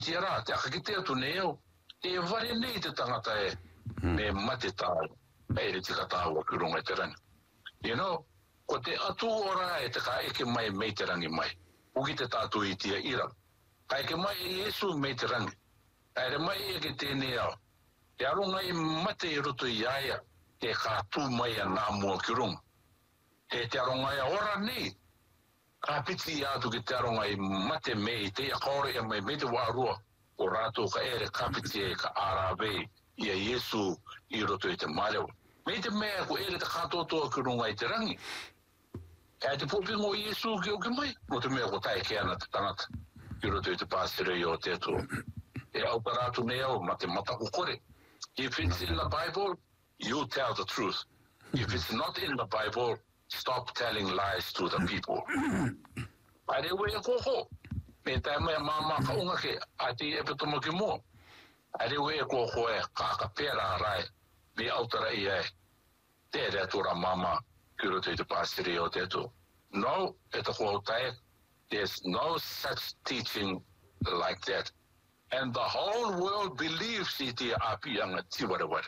tiara te akakite atu neo e vare nei te tangata e me mate tāu e re tika tāu a kurunga e te rangi ko te atu ora e te ka eke mai mei te rangi mai uki te tātu i tia ira ka eke mai e Iesu mei te rangi ka ere mai eke tēnei au te aronga i mate i roto i aia e ka tū mai a nā mua kurunga te aronga i ora nei ka piti i atu ki te aronga i mate mei te akaore e mai mei te wārua o rātou ka ere ka piti e ka arawe i a Iesu i roto i te mareo mei te mea ko ere te katotoa kurunga i te rangi e te popingo i Iesu ki o ke mai no te mea ko tae ke ana te tangata i roto i te pāsere i o te atua e au paratu nei au ma te mata kukore if it's in the Bible you tell the truth if it's not in the Bible stop telling lies to the people ai rewe e koko me tae mea mama ka unga ke a ti e petoma ki mua ai rewe e koko e ka pera rai me autara i e te rea tura mama ki roto i te pāsere o te atua no e te kua tae there's no such teaching like that and the whole world believes i te apianga tiwaraware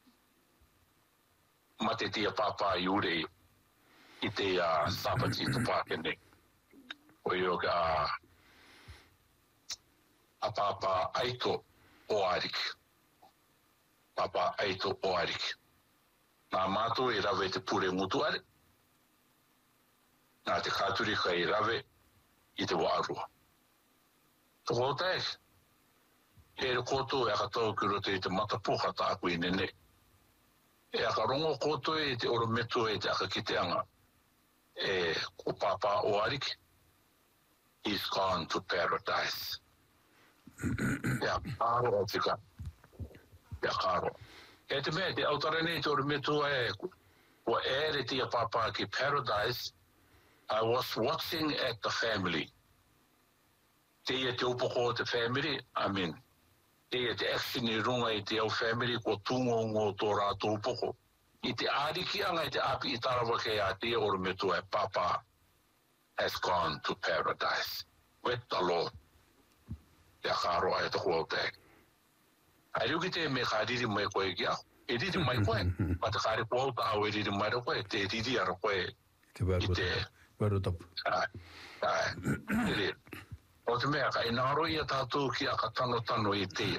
ma te tia papa i ure i te sapati te pākene o i o ka a papa Aito o Ariki papa Aito o Ariki nā mātou i rawe te pure mutuare nā te kāturi ka i rawe i te wārua toko tae e re koto e aka tau ki roto i te matapuka tāku i nene e aka rongo koto i te oro meto e te aka kiteanga e ko papa o Ariki he's gone to paradise e a karo o tika e a karo e te mea te autara nei te oro meto e ko ere tia papa ki paradise I was watching at the family te ia te upoko o te family I mean te ia te action i runga i te au family ko tungongo tō rātou upoko i te āriki anga i te api i tarawa kei a te oro metua e papa has gone to paradise with the Lord te akaro ai te kua o te ai riuki te me ka riri mai koe ki au e riri mai koe ma te kare kua o ta au e riri mai koe te riri ara koe i te Warutapu ai o te mea ka inaro ia tātou ki a ka tano i te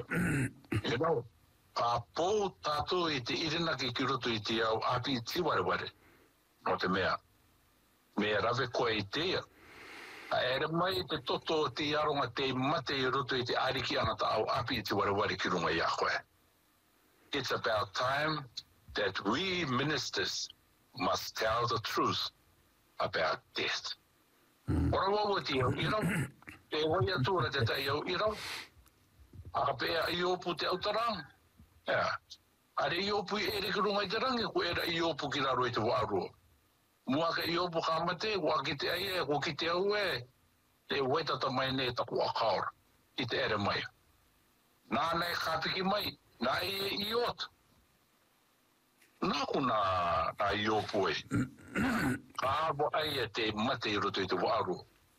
ka pō tātou i te irina ki roto i te au api i tiwareware o te mea me rave koe i te a ere mai te toto te aronga te mate i roto i te ariki anata au api i tiwareware ki runga i a koe it's about time that we ministers must tell the truth about death ora wawa te au e wai atura te tai au a pea i opu te autarang are i opu i ere kurunga i te rangi ko era i opu ki raro i te wārua mua ka i opu ka mate wa ki te aie ko ki te au te wetata mai ne taku a kaora i te ere mai nā nei kāpiki mai nā i ot nā ku nā i opu e ka awa aia te mate i roto i te wārua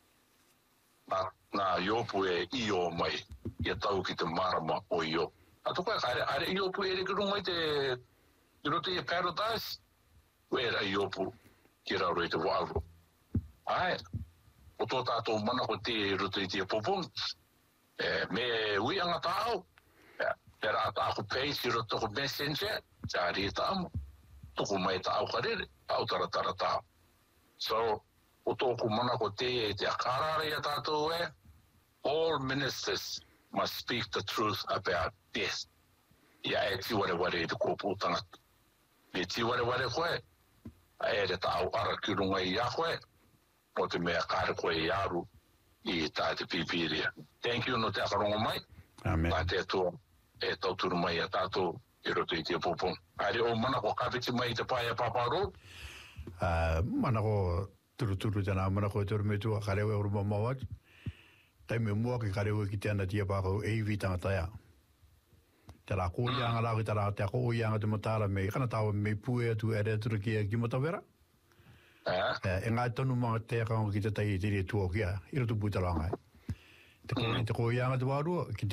nā iopu e i o mai ia tau ki te marama o i o a toka are iopu e re kurunga i te i roto i paradise o era iopu ki raro i te wāru ai o tō tātou mana ko te i roto i te popong me ui anga tāo pera tāku page i roto ko messenger tā ri tāmo toko mai tāo karere au taratara tāo so o tōku mana ko te e te akarare a tātou all ministers must speak the truth about death. Ia e tiwareware i te kōpū tangata. Me tiwareware koe, a e re tāu ara ki runga i a koe, o te mea kāre koe i aru i tā te pipiria. Thank you no te akaronga mai. Amen. Tā te atua e tauturu mai a tātou i roto i te popong. Aere o mana ko kāpiti mai i te paia paparo? Mana ko turu tana mana ko turu metu a karewe o ruma mawat. Tai me mua ki karewe ki tēnā tia pākau e iwi tangatai Te la ko ianga la ki tara te ko ianga te matara me kana tawa me pue tu ere tu ki matawera. E ngai tonu mga te ka ki te tai te tu kia i roto putalanga. Te ko ianga te warua, ki